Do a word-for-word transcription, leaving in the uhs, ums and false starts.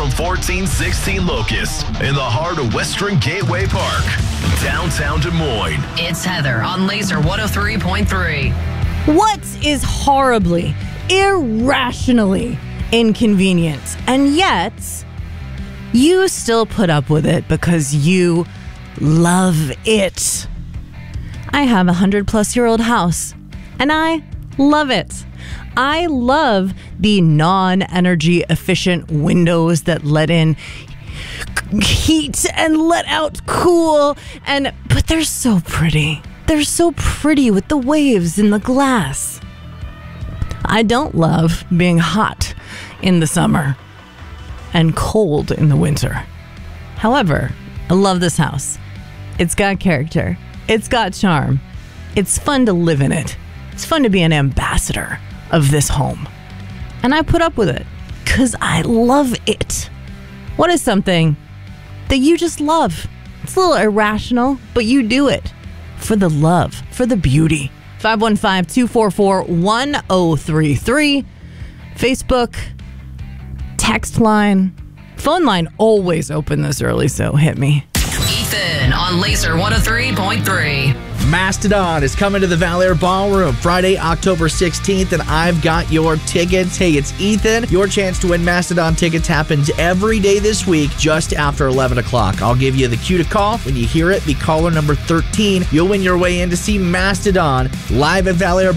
from fourteen sixteen Locust in the heart of Western Gateway Park, downtown Des Moines. It's Heather on Laser one oh three point three. What is horribly, irrationally inconvenient, and yet you still put up with it because you love it? I have a hundred plus year old house, and I love it. I love the non-energy efficient windows that let in heat and let out cool, and but they're so pretty. They're so pretty with the waves in the glass. I don't love being hot in the summer and cold in the winter. However, I love this house. It's got character. It's got charm. It's fun to live in it. It's fun to be an ambassador of this home. And I put up with it because I love it. What is something that you just love? It's a little irrational, but you do it for the love, for the beauty. five one five, two four four, one oh three three. Facebook, text line, phone line always open this early, so hit me. Ethan on Laser one oh three point three. Mastodon is coming to the Valair Ballroom Friday, October sixteenth, and I've got your tickets. Hey, it's Ethan. Your chance to win Mastodon tickets happens every day this week just after eleven o'clock. I'll give you the cue to call. When you hear it, be caller number thirteen. You'll win your way in to see Mastodon live at Valair